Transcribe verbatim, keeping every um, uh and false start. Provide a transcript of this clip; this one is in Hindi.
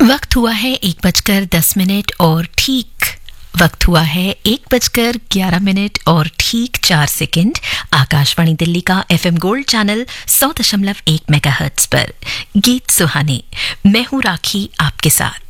वक्त हुआ है एक बजकर दस मिनट और ठीक वक्त हुआ है एक बजकर ग्यारह मिनट और ठीक चार सेकंड। आकाशवाणी दिल्ली का एफएम गोल्ड चैनल सौ दशमलव एक मेगाहर्ट्ज पर गीत सुहाने। मैं हूं राखी आपके साथ।